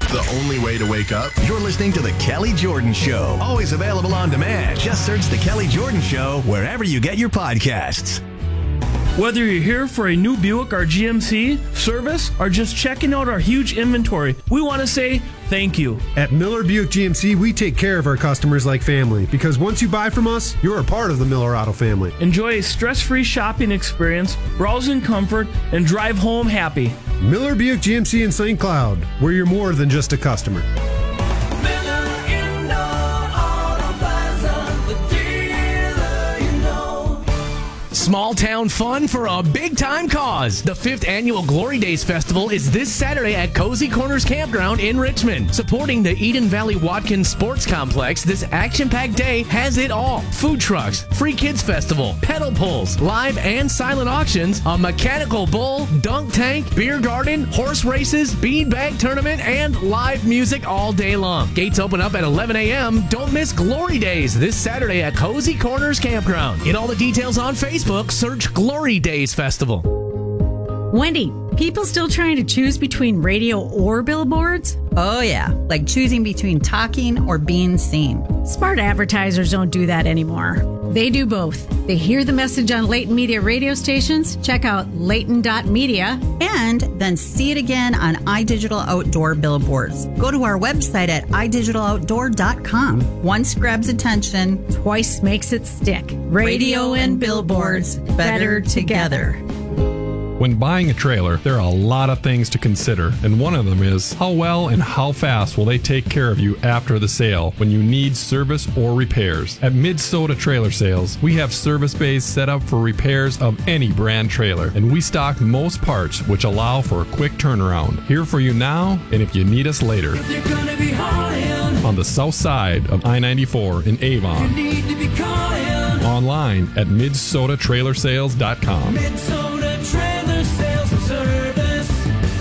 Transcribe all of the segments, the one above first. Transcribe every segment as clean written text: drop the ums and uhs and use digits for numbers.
The only way to wake up? You're listening to The Kelly Jordan Show. Always available on demand. Just search The Kelly Jordan Show wherever you get your podcasts. Whether you're here for a new Buick or GMC service or just checking out our huge inventory, we want to say thank you. At Miller Buick GMC, we take care of our customers like family because once you buy from us, you're a part of the Miller Auto family. Enjoy a stress-free shopping experience, browse in comfort, and drive home happy. Miller Buick GMC in St. Cloud, where you're more than just a customer. Small town fun for a big time cause. The 5th annual Glory Days Festival is this Saturday at Cozy Corners Campground in Richmond. Supporting the Eden Valley Watkins Sports Complex, this action-packed day has it all. Food trucks, free kids festival, pedal pulls, live and silent auctions, a mechanical bull, dunk tank, beer garden, horse races, beanbag tournament, and live music all day long. Gates open up at 11 a.m. Don't miss Glory Days this Saturday at Cozy Corners Campground. Get all the details on Facebook. Search Glory Days Festival. Wendy, people still trying to choose between radio or billboards? Oh, yeah, like choosing between talking or being seen. Smart advertisers don't do that anymore. They do both. They hear the message on Leighton Media radio stations, check out Leighton.media, and then see it again on iDigital Outdoor billboards. Go to our website at idigitaloutdoor.com. Once grabs attention, twice makes it stick. Radio and billboards, better together. When buying a trailer, there are a lot of things to consider, and one of them is how well and how fast will they take care of you after the sale when you need service or repairs. At Mid-Soda Trailer Sales, we have service bays set up for repairs of any brand trailer, and we stock most parts which allow for a quick turnaround. Here for you now, and if you need us later. On the south side of I-94 in Avon. Online at MidsodaTrailerSales.com. Trailer sales and service.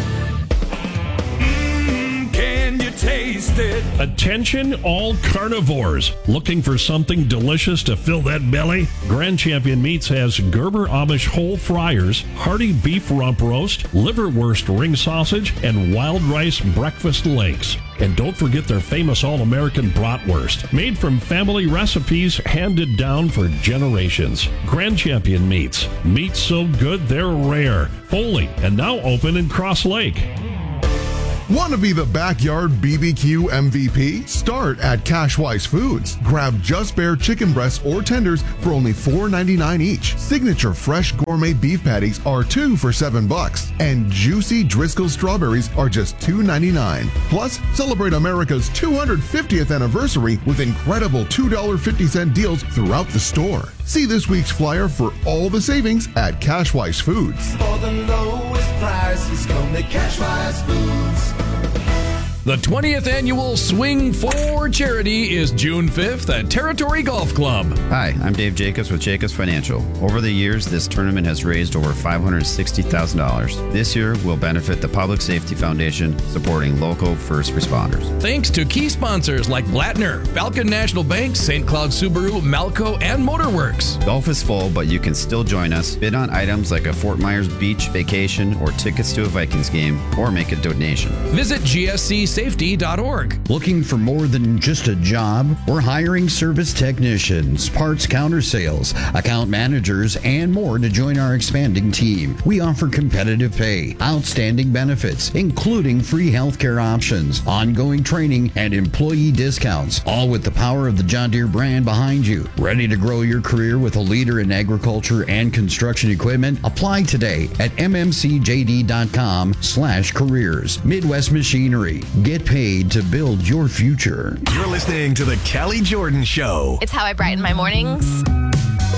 Can you taste it? Attention all carnivores. Looking for something delicious to fill that belly? Grand Champion Meats has Gerber Amish whole fryers, hearty beef rump roast, liverwurst ring sausage, and wild rice breakfast legs. And don't forget their famous All-American bratwurst, made from family recipes handed down for generations. Grand Champion Meats. Meats so good they're rare. Foley, and now open in Cross Lake. Want to be the backyard BBQ MVP? Start at Cashwise Foods. Grab Just Bare chicken breasts or tenders for only $4.99 each. Signature fresh gourmet beef patties are 2 for $7. And juicy Driscoll strawberries are just $2.99. Plus, celebrate America's 250th anniversary with incredible $2.50 deals throughout the store. See this week's flyer for all the savings at Cashwise Foods. For the lowest prices, come to Cashwise Foods. The 20th annual Swing for Charity is June 5th at Territory Golf Club. Hi, I'm Dave Jacobs with Jacobs Financial. Over the years, this tournament has raised over $560,000. This year will benefit the Public Safety Foundation, supporting local first responders. Thanks to key sponsors like Blattner, Falcon National Bank, St. Cloud Subaru, Malco, and Motorworks. Golf is full, but you can still join us. Bid on items like a Fort Myers Beach vacation or tickets to a Vikings game, or make a donation. Visit GSCSafety.org. Looking for more than just a job? We're hiring service technicians, parts counter sales, account managers, and more to join our expanding team. We offer competitive pay, outstanding benefits, including free healthcare options, ongoing training, and employee discounts, all with the power of the John Deere brand behind you. Ready to grow your career with a leader in agriculture and construction equipment? Apply today at mmcjd.com/careers. Midwest Machinery. Get paid to build your future. You're listening to The Kelly Jordan Show. It's how I brighten my mornings.